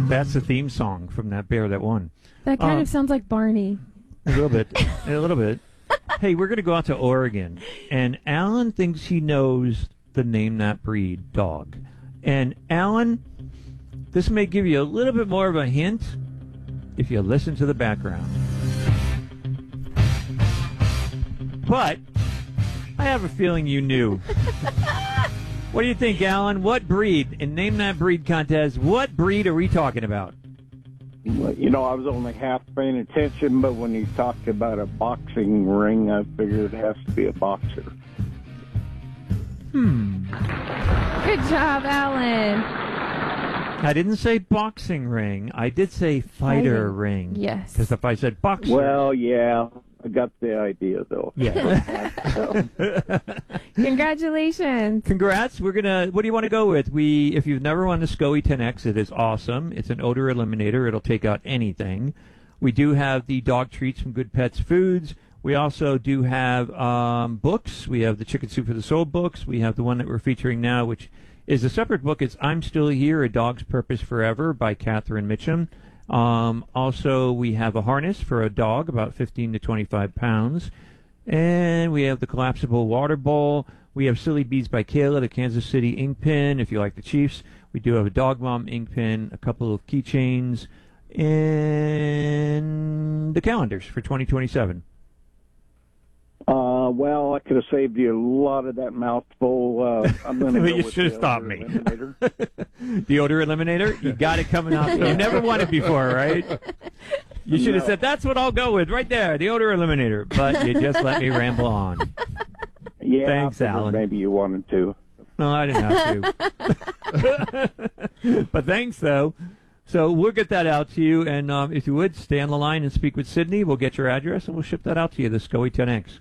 That's the theme song from that bear that won. That kind of sounds like Barney. A little bit. A little bit. Hey, we're going to go out to Oregon, and Alan thinks he knows the Name That Breed dog. And Alan, this may give you a little bit more of a hint if you listen to the background. But I have a feeling you knew. What do you think, Alan? What breed, in Name That Breed contest, what breed are we talking about? Well, I was only half paying attention, but when you talked about a boxing ring, I figured it has to be a boxer. Good job, Alan. I didn't say boxing ring. I did say fighter ring. Yes. Because if I said boxer... Well, yeah, I got the idea, though. Yeah. Congratulations. Congrats. What do you want to go with? If you've never won the SCOE 10X, it is awesome. It's an odor eliminator. It'll take out anything. We do have the dog treats from Good Pets Foods. We also do have books. We have the Chicken Soup for the Soul books. We have the one that we're featuring now, which is a separate book. It's I'm Still Here, A Dog's Purpose Forever by Catherine Mitchum. Also, we have a harness for a dog, about 15 to 25 pounds. And we have the collapsible water bowl. We have Silly Bees by Kayla, the Kansas City ink pen, if you like the Chiefs. We do have a Dog Mom ink pen, a couple of keychains, and the calendars for 2027. Well, I could have saved you a lot of that mouthful. I'm going to go You with should have the stopped odor me. eliminator. The odor eliminator? You got it coming out. You never won it before, right? You should have said, that's what I'll go with right there, the odor eliminator. But you just let me ramble on. Yeah, Thanks, Alan. Maybe you wanted to. No, I didn't have to. But thanks, though. So we'll get that out to you. And if you would, stay on the line and speak with Sydney. We'll get your address, and we'll ship that out to you, the SCOE 10X.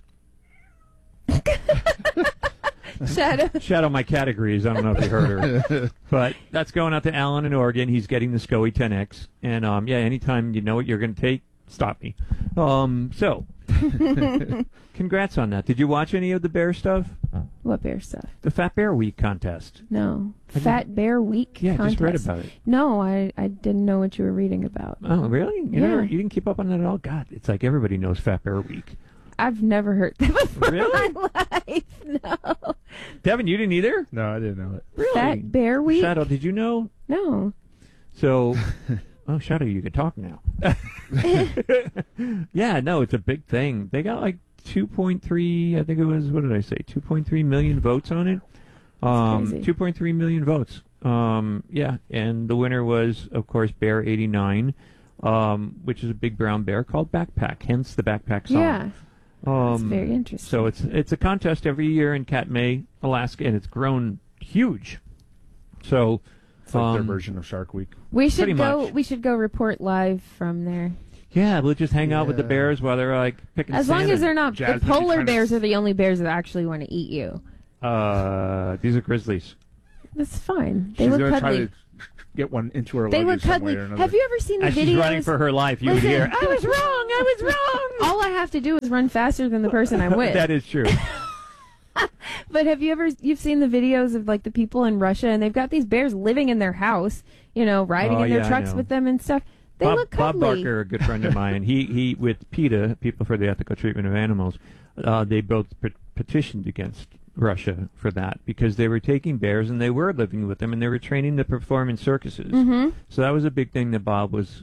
Shadow my categories. I don't know if you heard her. But that's going out to Alan in Oregon. He's getting the SCOE 10X. And, anytime you know what you're going to take, stop me. So, congrats on that. Did you watch any of the bear stuff? What bear stuff? The Fat Bear Week contest. No. Fat Bear Week Yeah, contest. I just read about it. No, I didn't know what you were reading about. Oh, really? Yeah. You didn't keep up on that at all? God, it's like everybody knows Fat Bear Week. I've never heard that before Really? in my life. No. Devin, you didn't either? No, I didn't know it. Really? Fat Bear Week? Shadow, did you know? No. So, Shadow, you can talk now. Yeah, no, it's a big thing. They got like 2.3, I think it was, what did I say, 2.3 million votes on it? That's crazy. 2.3 million votes. Yeah, and the winner was, of course, Bear 89, which is a big brown bear called Backpack, hence the Backpack song. Yeah. That's very interesting. So it's a contest every year in Katmai, Alaska, and it's grown huge. So It's like their version of Shark Week. We should pretty go. much. We should go report live from there. yeah, we'll just hang out with the bears while they're like picking. As long sand as they're not, the Jasmine, polar she's trying to bears are the only bears that actually want to eat you. These are grizzlies. That's fine. They She's look going to try cuddly. to get one into her They luggage look some way cuddly. or another. Have you ever seen the As videos? she's running for her life, you would Listen, hear, I was wrong, I was wrong. All I have to do is run faster than the person I'm with. That is true. But have you've seen the videos of like the people in Russia, and they've got these bears living in their house, riding Oh, in their yeah, I trucks know. with them and stuff. They look Bob cuddly. Barker, a good friend of mine, he with PETA, People for the Ethical Treatment of Animals, they both petitioned against Russia for that because they were taking bears and they were living with them and they were training to perform in circuses. Mm-hmm. So that was a big thing that Bob was,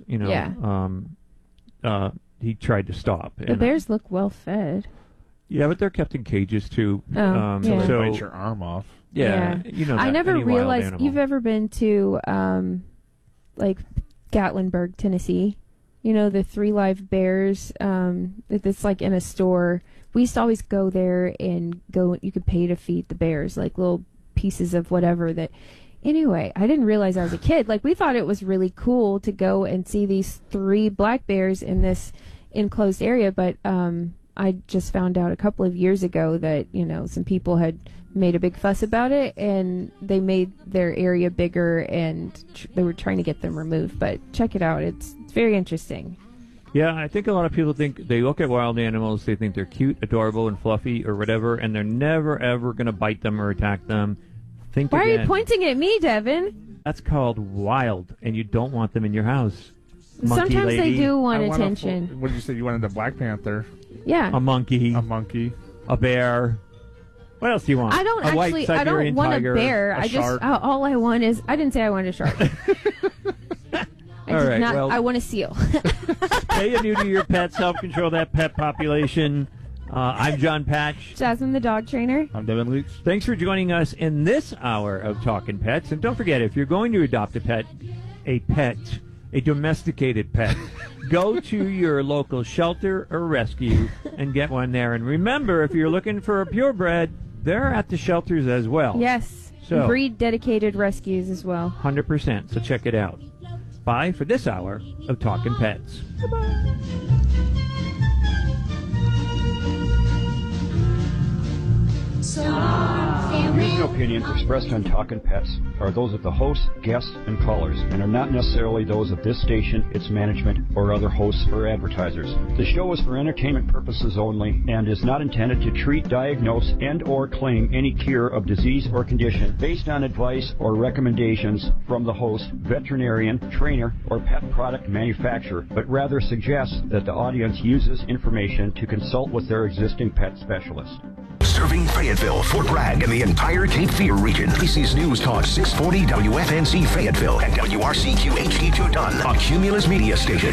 he tried to stop. The bears look well fed. Yeah, but they're kept in cages too. Oh, So yeah. they So bite your arm off. yeah, I never any wild realized animal. you've ever been to like Gatlinburg, Tennessee. The 3 Live Bears. It's like in a store. We used to always go there and you could pay to feed the bears, like little pieces of whatever that. Anyway, I didn't realize I was a kid. Like, we thought it was really cool to go and see these 3 black bears in this enclosed area, but I just found out a couple of years ago that, some people had made a big fuss about it, and they made their area bigger, and they were trying to get them removed. But check it out. It's very interesting. Yeah, I think a lot of people think they look at wild animals, they think they're cute, adorable, and fluffy or whatever, and they're never, ever going to bite them or attack them. Think Why are again. you pointing at me, Devin? That's called wild, and you don't want them in your house. Monkey Sometimes lady, they do want I want attention. what did you say? You wanted a Black Panther, Yeah. a monkey, a monkey. a bear. What else do you want? I don't a white actually. I Siberian don't want tiger, a bear. a I just shark. all I want is. I didn't say I wanted a shark. All right, well- I want a seal. Stay new to your pets. Help control that pet population. I'm John Patch. Jasmine, the dog trainer. I'm Devin Leach. Thanks for joining us in this hour of Talking Pets. And don't forget, if you're going to adopt a domesticated pet, go to your local shelter or rescue and get one there. And remember, if you're looking for a purebred, they're at the shelters as well. Yes. So- Breed dedicated rescues as well. 100%. So check it out. Bye for this hour of Talking Pets. Views and opinions expressed on Talkin' Pets are those of the hosts, guests, and callers, and are not necessarily those of this station, its management, or other hosts or advertisers. The show is for entertainment purposes only and is not intended to treat, diagnose, and/or claim any cure of disease or condition based on advice or recommendations from the host, veterinarian, trainer, or pet product manufacturer, but rather suggests that the audience uses information to consult with their existing pet specialist. Serving Fayetteville, Fort Bragg, and the entire Cape Fear region. PC's News Talk 640 WFNC Fayetteville and WRCQ HD2 Dunn, a Cumulus media station.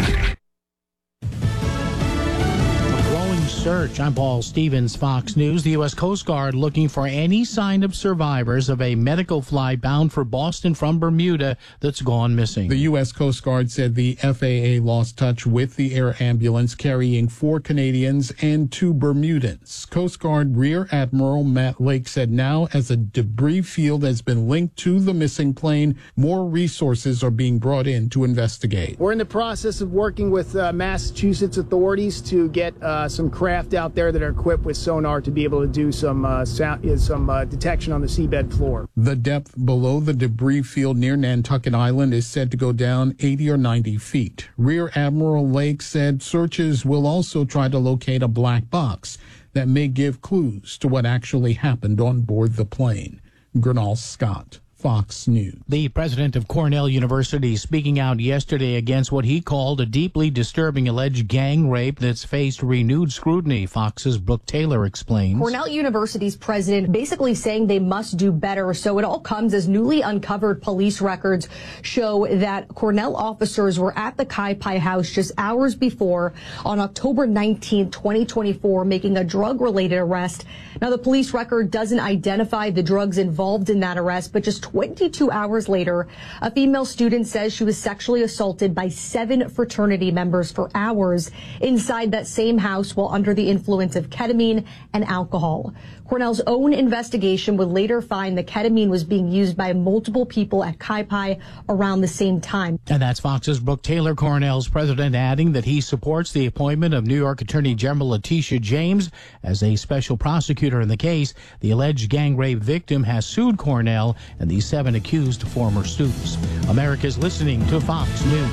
Search. I'm Paul Stevens, Fox News. The U.S. Coast Guard looking for any sign of survivors of a medical flight bound for Boston from Bermuda that's gone missing. The U.S. Coast Guard said the FAA lost touch with the air ambulance carrying 4 Canadians and 2 Bermudans. Coast Guard Rear Admiral Matt Lake said now, as a debris field has been linked to the missing plane, more resources are being brought in to investigate. We're in the process of working with Massachusetts authorities to get some craft out there that are equipped with sonar to be able to do some detection on the seabed floor. The depth below the debris field near Nantucket Island is said to go down 80 or 90 feet. Rear Admiral Lake said searches will also try to locate a black box that may give clues to what actually happened on board the plane. Gernal Scott, Fox News. The president of Cornell University speaking out yesterday against what he called a deeply disturbing alleged gang rape that's faced renewed scrutiny. Fox's Brooke Taylor explains. Cornell University's president basically saying they must do better. So it all comes as newly uncovered police records show that Cornell officers were at the Kai Pai house just hours before on October 19, 2024, making a drug-related arrest. Now, the police record doesn't identify the drugs involved in that arrest, but just 22 hours later, a female student says she was sexually assaulted by 7 fraternity members for hours inside that same house while under the influence of ketamine and alcohol. Cornell's own investigation would later find the ketamine was being used by multiple people at Kai Pai around the same time. And that's Fox's Brooke Taylor, Cornell's president, adding that he supports the appointment of New York Attorney General Letitia James as a special prosecutor in the case. The alleged gang rape victim has sued Cornell and the 7 accused former students. America's listening to Fox News.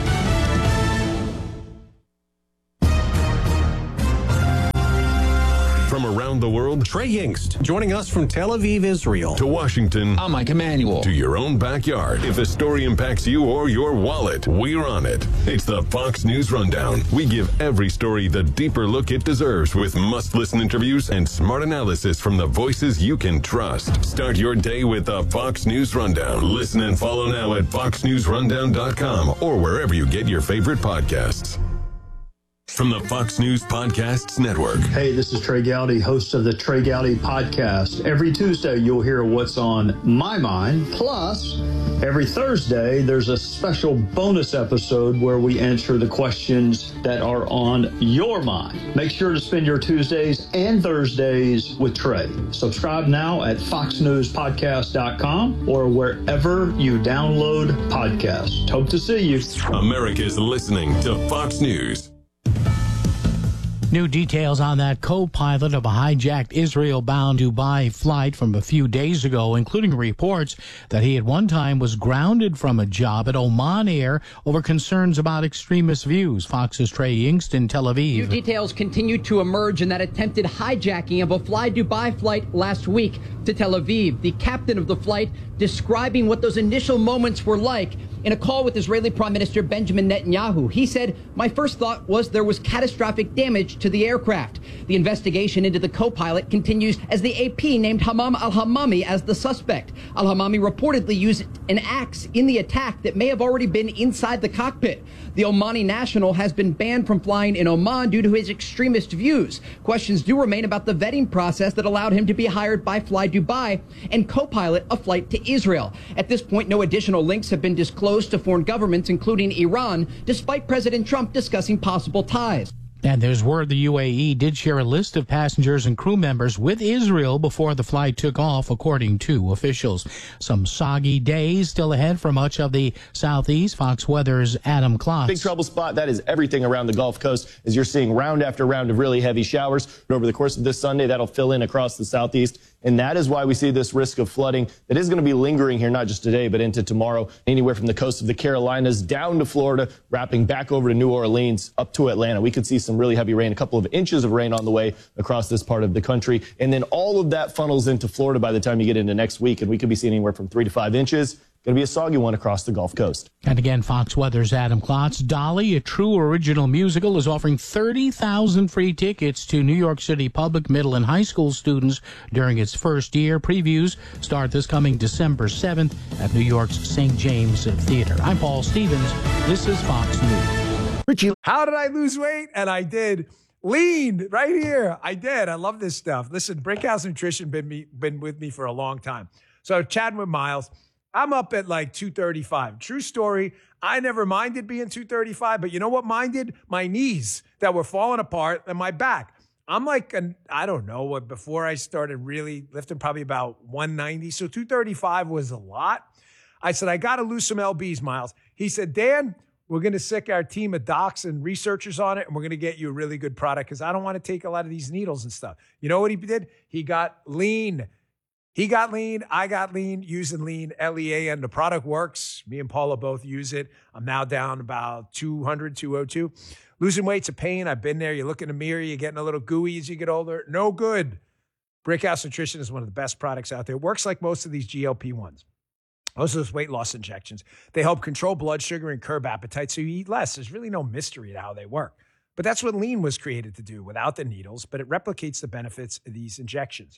From around the world, Trey Yingst, joining us from Tel Aviv, Israel. To Washington. I'm Mike Emanuel. To your own backyard. If a story impacts you or your wallet, we're on it. It's the Fox News Rundown. We give every story the deeper look it deserves with must-listen interviews and smart analysis from the voices you can trust. Start your day with the Fox News Rundown. Listen and follow now at foxnewsrundown.com or wherever you get your favorite podcasts. From the Fox News Podcasts Network. Hey, this is Trey Gowdy, host of the Trey Gowdy Podcast. Every Tuesday, you'll hear what's on my mind. Plus, every Thursday, there's a special bonus episode where we answer the questions that are on your mind. Make sure to spend your Tuesdays and Thursdays with Trey. Subscribe now at foxnewspodcast.com or wherever you download podcasts. Hope to see you. America's listening to Fox News. New details on that co-pilot of a hijacked Israel-bound Dubai flight from a few days ago, including reports that he at one time was grounded from a job at Oman Air over concerns about extremist views. Fox's Trey Yingst in Tel Aviv. New details continue to emerge in that attempted hijacking of a Fly Dubai flight last week to Tel Aviv. The captain of the flight describing what those initial moments were like in a call with Israeli Prime Minister Benjamin Netanyahu. He said, "My first thought was there was catastrophic damage to the aircraft." The investigation into the co-pilot continues as the AP named Hammam al-Hammami as the suspect. Al-Hammami reportedly used an axe in the attack that may have already been inside the cockpit. The Omani national has been banned from flying in Oman due to his extremist views. Questions do remain about the vetting process that allowed him to be hired by Fly Dubai and co-pilot a flight to Israel. At this point, no additional links have been disclosed to foreign governments, including Iran, despite President Trump discussing possible ties. And there's word the UAE did share a list of passengers and crew members with Israel before the flight took off, according to officials. Some soggy days still ahead for much of the southeast. Fox Weather's Adam Klotz. Big trouble spot, that is everything around the Gulf Coast, as you're seeing round after round of really heavy showers. But over the course of this Sunday, that'll fill in across the southeast. And that is why we see this risk of flooding that is going to be lingering here, not just today, but into tomorrow, anywhere from the coast of the Carolinas down to Florida, wrapping back over to New Orleans, up to Atlanta. We could see some really heavy rain, a couple of inches of rain on the way across this part of the country. And then all of that funnels into Florida by the time you get into next week. And we could be seeing anywhere from 3 to 5 inches. Going to be a soggy one across the Gulf Coast. And again, Fox Weather's Adam Klotz. Dolly, a true original musical, is offering 30,000 free tickets to New York City public, middle, and high school students during its first year. Previews start this coming December 7th at New York's St. James Theater. I'm Paul Stevens. This is Fox News. Richie, how did I lose weight? And I did. Lean right here. I did. I love this stuff. Listen, Brickhouse Nutrition been with me for a long time. So chatting with Miles. I'm up at like 235. True story. I never minded being 235, but you know what minded? My knees that were falling apart and my back. I'm like, I don't know, before I started really lifting, probably about 190. So 235 was a lot. I said, I got to lose some LBs, Miles. He said, Dan, we're going to sick our team of docs and researchers on it, and we're going to get you a really good product because I don't want to take a lot of these needles and stuff. You know what he did? He got lean. He got lean. I got lean using lean, L-E-A-N. The product works. Me and Paula both use it. I'm now down about 200, 202. Losing weight's a pain. I've been there. You look in the mirror. You're getting a little gooey as you get older. No good. Brickhouse Nutrition is one of the best products out there. It works like most of these GLP-1s. Most of those weight loss injections. They help control blood sugar and curb appetite so you eat less. There's really no mystery to how they work. But that's what lean was created to do without the needles, but it replicates the benefits of these injections.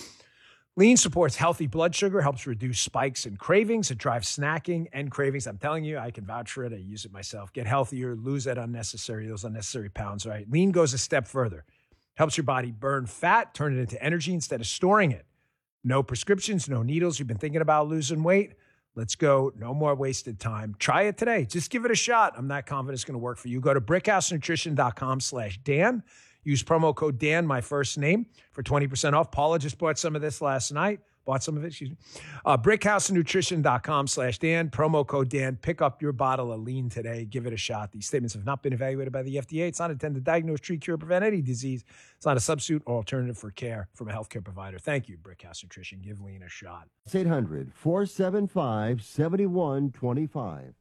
Lean supports healthy blood sugar, helps reduce spikes and cravings. It drives snacking and cravings. I'm telling you, I can vouch for it. I use it myself. Get healthier, lose those unnecessary pounds, right? Lean goes a step further. Helps your body burn fat, turn it into energy instead of storing it. No prescriptions, no needles. You've been thinking about losing weight? Let's go. No more wasted time. Try it today. Just give it a shot. I'm not confident it's going to work for you. Go to brickhousenutrition.com/Dan. Use promo code Dan, my first name, for 20% off. Paula just bought some of this last night. Brickhousenutrition.com/Dan. Promo code Dan. Pick up your bottle of lean today. Give it a shot. These statements have not been evaluated by the FDA. It's not intended to diagnose, treat, cure, prevent any disease. It's not a substitute or alternative for care from a healthcare provider. Thank you, Brickhouse Nutrition. Give lean a shot. 800-475-7125.